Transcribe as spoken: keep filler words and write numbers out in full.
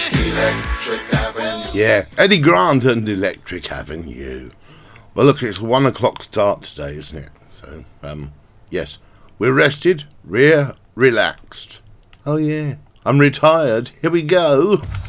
Electric Avenue. Yeah, Eddie Grant and Electric Avenue. Well, look, it's one o'clock start today, isn't it? So, um, yes, we're rested, we're relaxed. Oh, yeah, I'm retired. Here we go.